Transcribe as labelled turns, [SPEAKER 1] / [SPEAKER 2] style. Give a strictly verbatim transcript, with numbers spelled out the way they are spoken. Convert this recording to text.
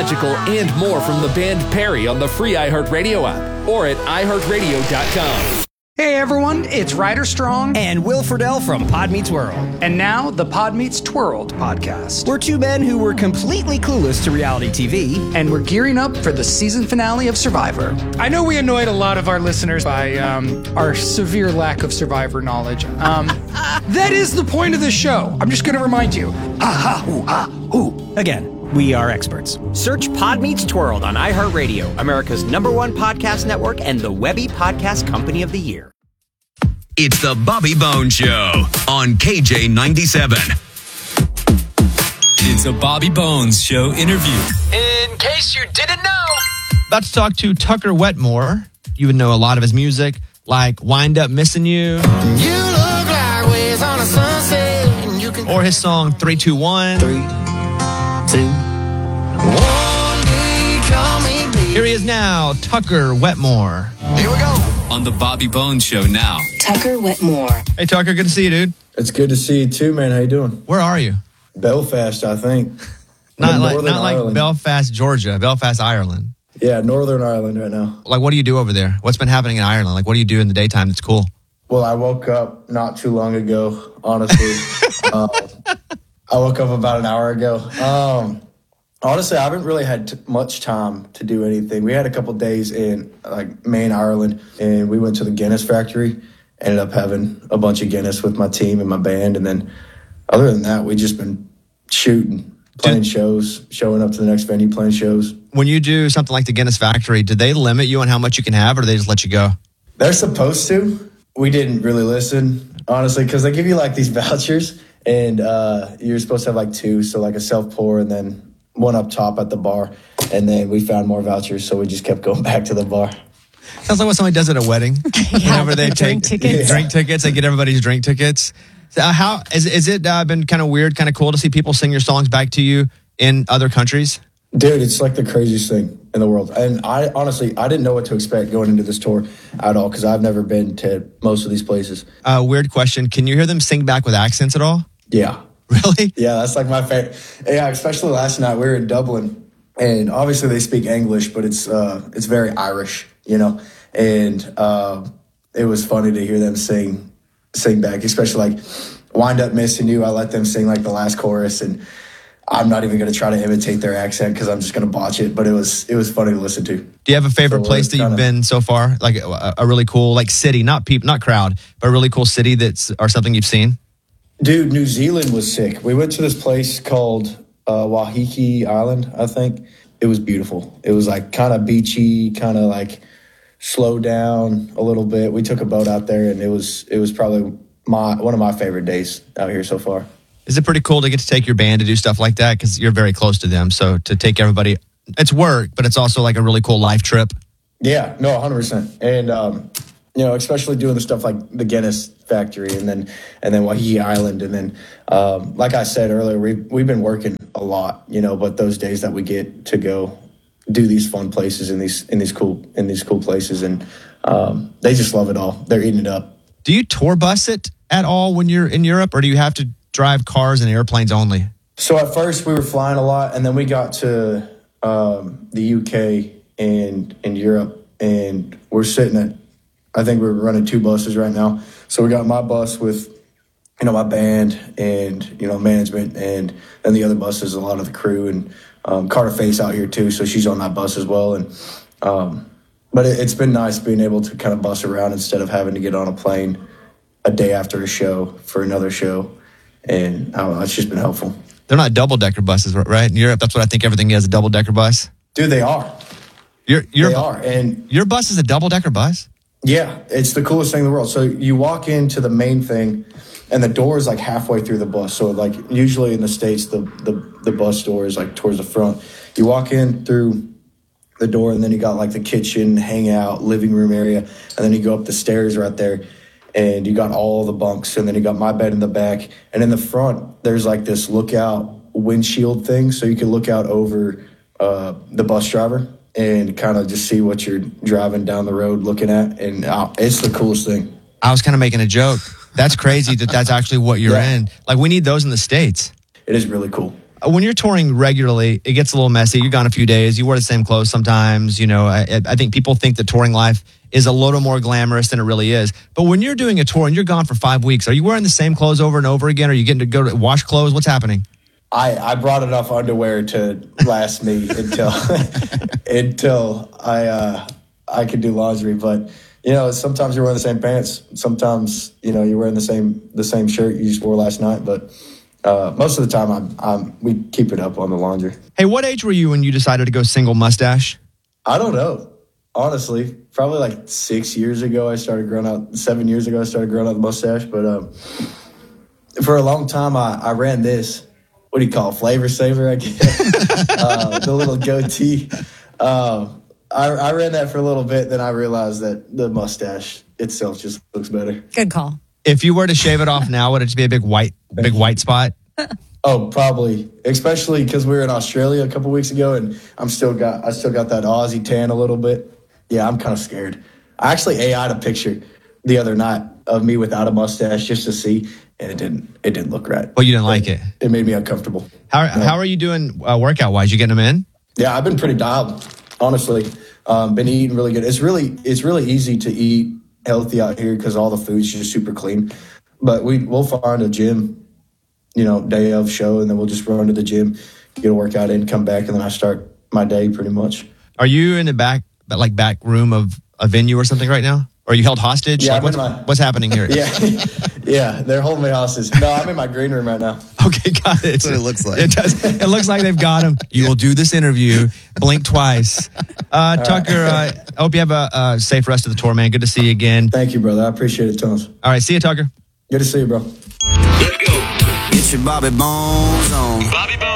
[SPEAKER 1] Illogical, and more from the band Perry on the free iHeartRadio app or at i heart radio dot com.
[SPEAKER 2] Hey everyone, it's Ryder Strong
[SPEAKER 3] and Will Friedle from Pod Meets World.
[SPEAKER 2] And now the Pod Meets Twirled podcast.
[SPEAKER 3] We're two men who were completely clueless to reality T V.
[SPEAKER 2] And we're gearing up for the season finale of Survivor.
[SPEAKER 4] I know we annoyed a lot of our listeners by um, our severe lack of Survivor knowledge. Um, that is the point of the show. I'm just going to remind you.
[SPEAKER 2] Ha ha hoo ha hoo.
[SPEAKER 3] Again, we are experts. Search Pod Meets Twirled on iHeartRadio, America's number one podcast network and the Webby Podcast Company of the Year.
[SPEAKER 5] It's the Bobby Bones Show on K J ninety-seven.
[SPEAKER 6] It's a Bobby Bones Show interview.
[SPEAKER 7] In case you didn't know.
[SPEAKER 8] About to talk to Tucker Wetmore. You would know a lot of his music, like Wind Up Missing You.
[SPEAKER 7] You look like waves on a sunset. And you can
[SPEAKER 8] or his song three two one.
[SPEAKER 7] Three, two, one. Day, call me baby.
[SPEAKER 8] Here he is now, Tucker Wetmore.
[SPEAKER 7] Here we go.
[SPEAKER 6] On the Bobby Bones Show now.
[SPEAKER 9] Tucker Wetmore.
[SPEAKER 8] Hey, Tucker, good to see you, dude.
[SPEAKER 10] It's good to see you too, man. How you doing?
[SPEAKER 8] Where are you?
[SPEAKER 10] Belfast, I think.
[SPEAKER 8] Not like not Ireland. like Belfast, Georgia. Belfast, Ireland.
[SPEAKER 10] Yeah, Northern Ireland right now.
[SPEAKER 8] Like, what do you do over there? What's been happening in Ireland? Like, what do you do in the daytime that's cool?
[SPEAKER 10] Well, I woke up not too long ago, honestly. um, I woke up about an hour ago. Um, honestly, I haven't really had t- much time to do anything. We had a couple days in like Maine, Ireland, and we went to the Guinness factory. Ended up having a bunch of Guinness with my team and my band, and then other than that, we just been shooting, playing shows, showing up to the next venue, playing shows.
[SPEAKER 8] When you do something like the Guinness factory, do they limit you on how much you can have, or do they just let you go?
[SPEAKER 10] They're supposed to. We didn't really listen, honestly, because they give you like these vouchers, and uh, you're supposed to have like two, so like a self-pour and then one up top at the bar. And then we found more vouchers, so we just kept going back to the bar.
[SPEAKER 8] Sounds like what somebody does at a wedding.
[SPEAKER 9] Yeah,
[SPEAKER 8] Whenever they
[SPEAKER 9] drink
[SPEAKER 8] take
[SPEAKER 9] tickets.
[SPEAKER 8] drink tickets, they get everybody's drink tickets. So uh, how is is it uh, been kind of weird, kind of cool to see people sing your songs back to you in other countries?
[SPEAKER 10] Dude, it's like the craziest thing in the world. And I honestly, I didn't know what to expect going into this tour at all because I've never been to most of these places.
[SPEAKER 8] Uh, weird question. Can you hear them sing back with accents at all?
[SPEAKER 10] Yeah.
[SPEAKER 8] Really?
[SPEAKER 10] Yeah, that's like my favorite. Yeah, especially last night. We were in Dublin, and obviously they speak English, but it's uh, it's very Irish, you know? And uh, it was funny to hear them sing sing back, especially like Wind Up Missing You. I let them sing like the last chorus, and I'm not even going to try to imitate their accent because I'm just going to botch it. But it was it was funny to listen to.
[SPEAKER 8] Do you have a favorite
[SPEAKER 10] so
[SPEAKER 8] place that
[SPEAKER 10] kinda,
[SPEAKER 8] you've been so far? Like a, a really cool like city, not peop, not crowd, but a really cool city that's or something you've seen?
[SPEAKER 10] Dude, New Zealand was sick. We went to this place called uh, Waiheke Island, I think. It was beautiful. It was like kind of beachy, kind of like slow down a little bit. We took a boat out there, and it was it was probably my one of my favorite days out here so far.
[SPEAKER 8] Is it pretty cool to get to take your band to do stuff like that? Because you're very close to them. So to take everybody, it's work, but it's also like a really cool life trip.
[SPEAKER 10] Yeah, no, one hundred percent. And, um, you know, especially doing the stuff like the Guinness factory and then and then Waiheke Island. And then, um, like I said earlier, we, we've been working a lot, you know, but those days that we get to go do these fun places in these in these cool in these cool places, and um, they just love it all. They're eating it up.
[SPEAKER 8] Do you tour bus it at all when you're in Europe, or do you have to drive cars and airplanes only?
[SPEAKER 10] So at first we were flying a lot, and then we got to um, the U K and in Europe, and we're sitting at, I think we're running two buses right now. So we got my bus with, you know, my band and, you know, management, and then the other bus is a lot of the crew, and um, Carter Face out here too, so she's on that bus as well. And um, but it, it's been nice being able to kind of bus around instead of having to get on a plane a day after a show for another show. And I don't know, it's just been helpful.
[SPEAKER 8] They're not double-decker buses, right? In Europe, that's what I think everything is, a double-decker bus.
[SPEAKER 10] Dude, they are.
[SPEAKER 8] Your, your,
[SPEAKER 10] they are. And
[SPEAKER 8] your bus is a double-decker bus?
[SPEAKER 10] Yeah, it's the coolest thing in the world. So you walk into the main thing, and the door is like halfway through the bus. So like usually in the States, the, the, the bus door is like towards the front. You walk in through the door, and then you got like the kitchen, hangout, living room area, and then you go up the stairs right there, and you got all the bunks, and then you got my bed in the back. And in the front, there's like this lookout windshield thing, so you can look out over uh, the bus driver and kind of just see what you're driving down the road looking at. And uh, it's the coolest thing.
[SPEAKER 8] I was kind of making a joke. That's crazy that that's actually what you're
[SPEAKER 10] yeah.
[SPEAKER 8] in. Like, we need those in the States.
[SPEAKER 10] It is really cool.
[SPEAKER 8] uh, when you're touring regularly, it gets a little messy. You're gone a few days. You wear the same clothes sometimes. You know, I, I think people think that touring life is a little more glamorous than it really is. But when you're doing a tour and you're gone for five weeks, are you wearing the same clothes over and over again? Are you getting to go to wash clothes? What's happening?
[SPEAKER 10] I, I brought enough underwear to last me until until I uh, I could do laundry. But you know, sometimes you're wearing the same pants. Sometimes you know you're wearing the same the same shirt you just wore last night. But uh, most of the time, I'm, I'm we keep it up on the laundry.
[SPEAKER 8] Hey, what age were you when you decided to go single mustache?
[SPEAKER 10] I don't know. Honestly, probably like six years ago, I started growing out. Seven years ago, I started growing out the mustache. But um, for a long time, I, I ran this. What do you call it? Flavor saver, I guess. uh, the little goatee. Uh, I, I ran that for a little bit. Then I realized that the mustache itself just looks better.
[SPEAKER 9] Good call.
[SPEAKER 8] If you were to shave it off now, would it just be a big white, big white spot?
[SPEAKER 10] Oh, probably. Especially because we were in Australia a couple weeks ago, and I'm still got I still got that Aussie tan a little bit. Yeah, I'm kind of scared. I actually A I'd a picture the other night of me without a mustache just to see, and it didn't it didn't look right.
[SPEAKER 8] Well, you didn't like it.
[SPEAKER 10] It made me uncomfortable.
[SPEAKER 8] How
[SPEAKER 10] Yeah.
[SPEAKER 8] how are you doing uh, workout wise? You getting them in?
[SPEAKER 10] Yeah, I've been pretty dialed, honestly. Um, been eating really good. It's really it's really easy to eat healthy out here because all the food's just super clean. But we we'll find a gym, you know, day of show, and then we'll just run to the gym, get a workout in, come back, and then I start my day pretty much.
[SPEAKER 8] Are you in the back, like back room of a venue or something right now? Or are you held hostage?
[SPEAKER 10] Yeah,
[SPEAKER 8] like
[SPEAKER 10] I'm
[SPEAKER 8] what's,
[SPEAKER 10] in my-
[SPEAKER 8] what's happening here?
[SPEAKER 10] Yeah, yeah, they're holding me hostage. No, I'm in my green room right now.
[SPEAKER 8] Okay, got it.
[SPEAKER 11] That's what it looks like.
[SPEAKER 8] It does. It looks like they've got him. You will do this interview. Blink twice. Uh, Tucker, uh, I hope you have a, a safe rest of the tour, man. Good to see you again.
[SPEAKER 10] Thank you, brother. I appreciate it tons.
[SPEAKER 8] All right, see you, Tucker.
[SPEAKER 10] Good to see you, bro.
[SPEAKER 5] Let's go.
[SPEAKER 12] Get your Bobby Bones on.
[SPEAKER 5] Bobby Bones.